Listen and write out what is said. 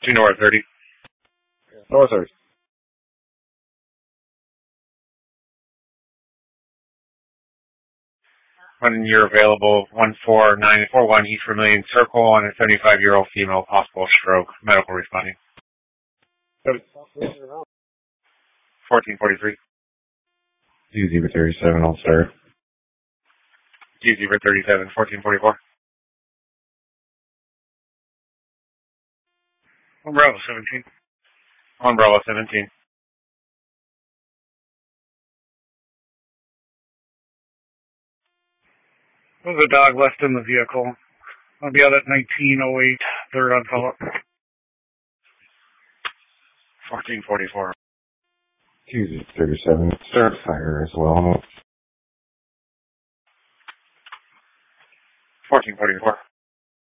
Do you know where 30? North 30. When you're available, 14941 East Vermilion Circle on a 75-year-old female, possible stroke, medical responding. 1443. U-037, All Star. U-037, 1444. On Bravo 17. On Bravo 17. There's a dog left in the vehicle. I'll be out at 1908, third on call. 1444. U-037, start fire as well. 1444.